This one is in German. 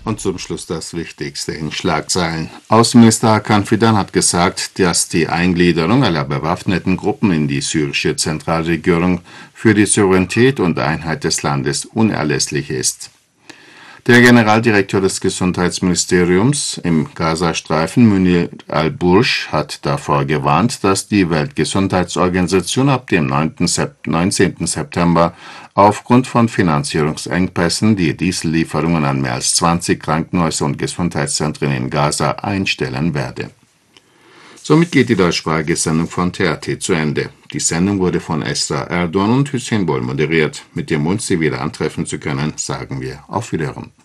Und zum Schluss das Wichtigste in Schlagzeilen. Außenminister Hakan Fidan hat gesagt, dass die Eingliederung aller bewaffneten Gruppen in die syrische Zentralregierung für die Souveränität und Einheit des Landes unerlässlich ist. Der Generaldirektor des Gesundheitsministeriums im Gazastreifen, Munir al-Bursch, hat davor gewarnt, dass die Weltgesundheitsorganisation ab dem 19. September aufgrund von Finanzierungsengpässen die Diesellieferungen an mehr als 20 Krankenhäuser und Gesundheitszentren in Gaza einstellen werde. Somit geht die deutschsprachige Sendung von TRT zu Ende. Die Sendung wurde von Esra Erdoğan und Hüseyin Bol moderiert. Mit dem Wunsch, Sie wieder antreffen zu können, sagen wir auf Wiederhören.